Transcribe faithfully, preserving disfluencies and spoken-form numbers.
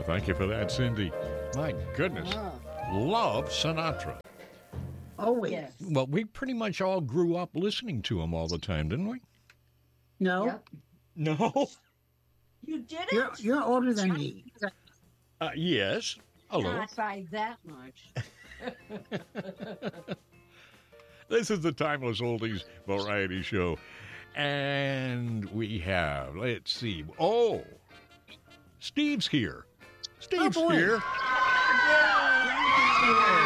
thank you for that, Cindy. My goodness. Wow. Love Sinatra. Always. Yes. Well, we pretty much all grew up listening to him all the time, didn't we? No, Yep. No. You did you're it? you're older than me. Uh, yes. A little. Not by that much. This is the Timeless Oldies Variety Show. And we have, let's see. Oh, Steve's here. Steve's boy. here.